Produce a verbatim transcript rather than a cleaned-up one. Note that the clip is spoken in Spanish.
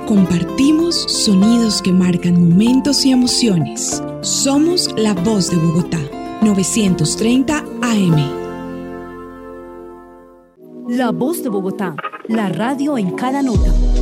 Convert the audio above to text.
Compartimos sonidos que marcan momentos y emociones. Somos La Voz de Bogotá, novecientos treinta A M. La Voz de Bogotá, la radio en cada nota.